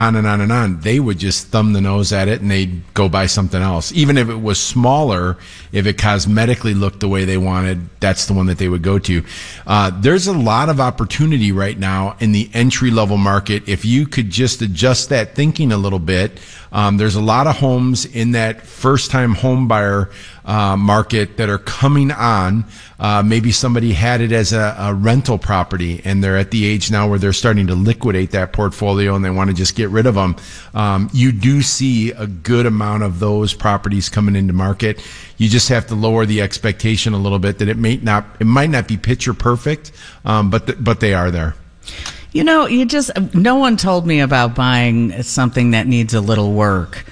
on and on and on, they would just thumb the nose at it and they'd go buy something else. Even if it was smaller, if it cosmetically looked the way they wanted, that's the one that they would go to. There's a lot of opportunity right now in the entry-level market. If you could just adjust that thinking a little bit, there's a lot of homes in that first-time home buyer market that are coming on. Maybe somebody had it as a rental property and they're at the age now where they're starting to liquidate that portfolio and they want to just get rid of them. You do see a good amount of those properties coming into market. You just have to lower the expectation a little bit that it might not be picture perfect, but they are there. You know, no one told me about buying something that needs a little work.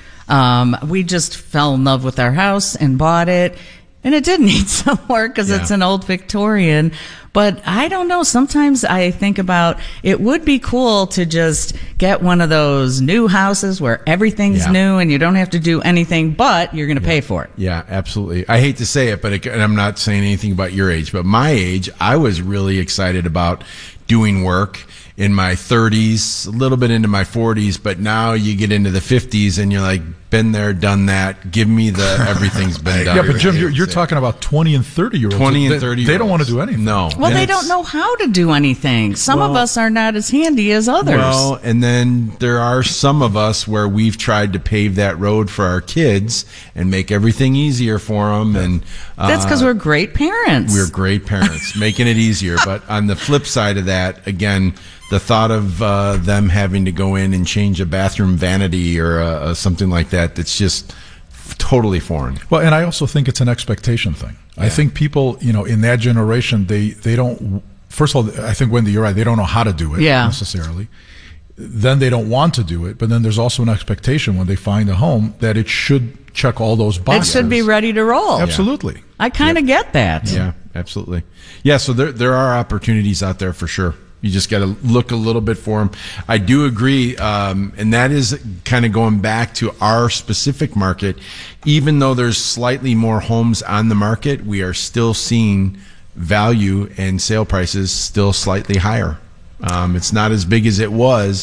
We just fell in love with our house and bought it, and it did need some work because it's an old Victorian. But I don't know. Sometimes I think about it would be cool to just get one of those new houses where everything's new and you don't have to do anything, but you're going to pay for it. Yeah, absolutely. I hate to say it, but and I'm not saying anything about your age, but my age, I was really excited about doing work in my 30s, a little bit into my 40s, but now you get into the 50s and you're like, been there, done that. Give me the everything's been done. Yeah, but Jim, you're talking about 20 and 30-year-olds. 20 and 30-year-olds. They don't want to do anything. No. Well, they don't know how to do anything. Some of us are not as handy as others. Well, and then there are some of us where we've tried to pave that road for our kids and make everything easier for them. And that's because we're great parents. We're great parents, making it easier. But on the flip side of that, again, the thought of them having to go in and change a bathroom vanity or something like that, that's just totally foreign. Well, and I also think it's an expectation thing. Yeah. I think people, in that generation, they don't, first of all, I think, Wendy, you're right, they don't know how to do it necessarily. Then they don't want to do it, but then there's also an expectation when they find a home that it should check all those boxes. It should be ready to roll. Absolutely. Yeah. I kind of get that. Yeah, absolutely. Yeah, so there are opportunities out there for sure. You just got to look a little bit for them. I do agree, and that is kind of going back to our specific market. Even though there's slightly more homes on the market, we are still seeing value and sale prices still slightly higher. It's not as big as it was,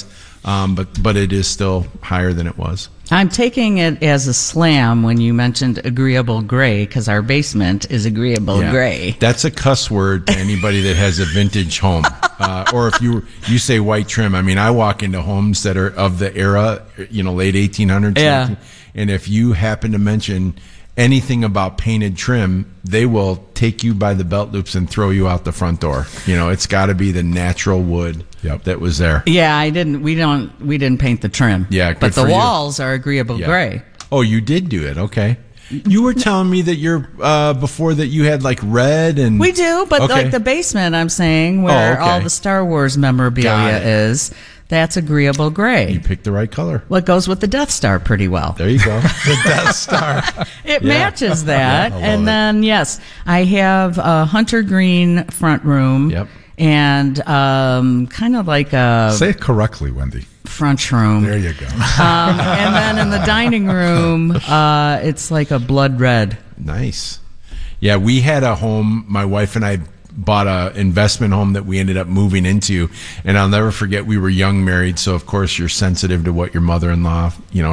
but it is still higher than it was. I'm taking it as a slam when you mentioned agreeable gray, because our basement is agreeable gray. That's a cuss word to anybody that has a vintage home. Or if you say white trim. I mean, I walk into homes that are of the era, late 1800s. Yeah. And if you happen to mention anything about painted trim, they will take you by the belt loops and throw you out the front door. It's got to be the natural wood that was there. Yeah, we didn't paint the trim. Yeah, but the walls are agreeable gray. Oh, you did do it. Okay. You were telling me that you're before that you had like red and we do, but like the basement, I'm saying, where all the Star Wars memorabilia is. That's agreeable gray. You picked the right color. Well, it goes with the Death Star pretty well. There you go. The Death Star. It matches that. And then, yes, I have a hunter green front room. Yep. And kind of like a... Say it correctly, Wendy. French room. There you go. And then in the dining room, it's like a blood red. Nice. Yeah, we had a home, my wife and I bought a investment home that we ended up moving into, and I'll never forget, we were young married, so of course you're sensitive to what your mother-in-law,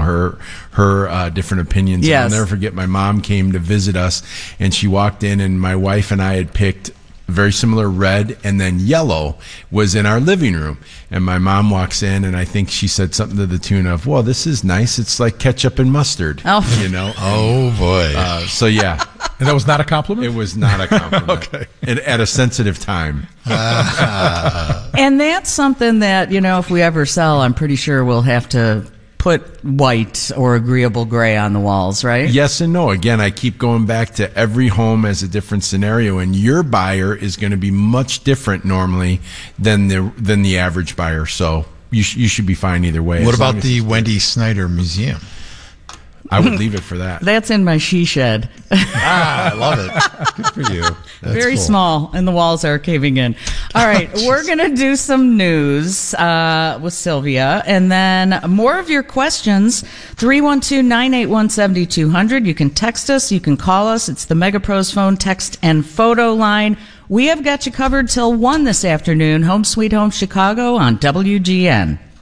her different opinions. Yes. I'll never forget, my mom came to visit us, and she walked in, and my wife and I had picked very similar red, and then yellow was in our living room. And my mom walks in, and I think she said something to the tune of, "Well, this is nice. It's like ketchup and mustard." Oh, Oh boy. So yeah. And that was not a compliment? It was not a compliment. Okay. At a sensitive time. And that's something that, if we ever sell, I'm pretty sure we'll have to put white or agreeable gray on the walls, right? Yes and no. Again, I keep going back to every home has a different scenario, and your buyer is going to be much different normally than the average buyer. So you should be fine either way. What about the Wendy Snyder Museum? I would leave it for that. That's in my she shed. I love it. Good for you. That's Very cool. small, and the walls are caving in. All right, we're going to do some news with Sylvia, and then more of your questions, 312-981-7200. You can text us. You can call us. It's the MegaPros phone, text, and photo line. We have got you covered till 1 this afternoon. Home Sweet Home Chicago on WGN.